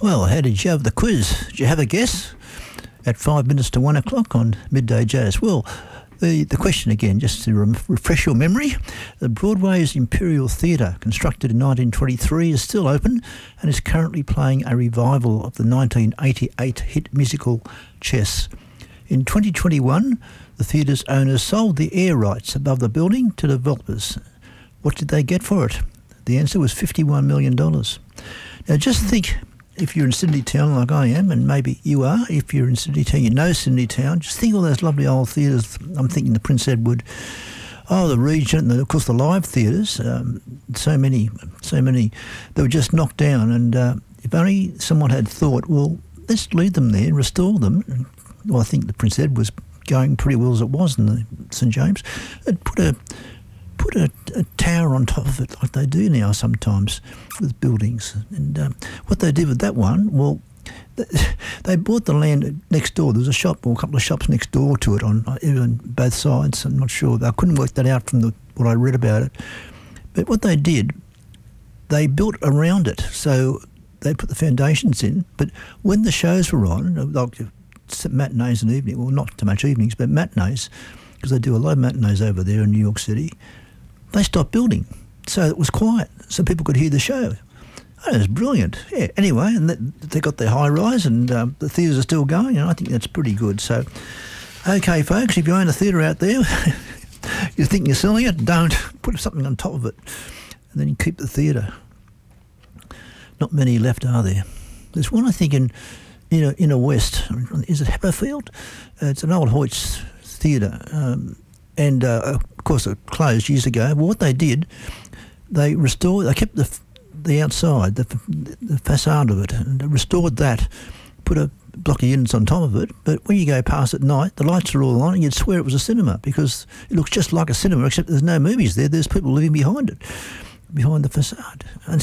Well, how did you have the quiz? Did you have a guess? At 5 minutes to 1 o'clock on Midday Jazz. Well, the question again, just to refresh your memory, the Broadway's Imperial Theatre, constructed in 1923, is still open and is currently playing a revival of the 1988 hit musical Chess. In 2021, the theatre's owners sold the air rights above the building to developers. What did they get for it? The answer was $51 million. Now just think, if you're in Sydney Town like I am, and maybe you are, if you're in Sydney Town, you know Sydney Town, just think of all those lovely old theatres. I'm thinking the Prince Edward, the Regent, and of course the live theatres, so many, they were just knocked down. And if only someone had thought, well, let's leave them there, restore them. Well, I think the Prince Edward was going pretty well as it was in the St James. It put a tower on top of it like they do now sometimes with buildings. And what they did with that one, well, they bought the land next door. There was a shop or a couple of shops next door to it on both sides. I'm not sure. I couldn't work that out from what I read about it. But what they did, they built around it. So they put the foundations in. But when the shows were on, like matinees and evening, well, not so much evenings, but matinees, because they do a lot of matinees over there in New York City, they stopped building. So it was quiet, so people could hear the show. Oh, it was brilliant. Yeah, anyway, and they got their high rise and the theatres are still going, and I think that's pretty good. So, okay, folks, if you own a theatre out there, you think you're selling it, don't. Put something on top of it, and then you keep the theatre. Not many left, are there? There's one, I think, in Inner West. Is it Haberfield? It's an old Hoyt's theatre. And of course it closed years ago. Well, what they did, they kept the outside, the facade of it, and they restored that, put a block of units on top of it. But when you go past at night, the lights are all on, and you'd swear it was a cinema because it looks just like a cinema, except there's no movies there. There's people living behind it, behind the facade. And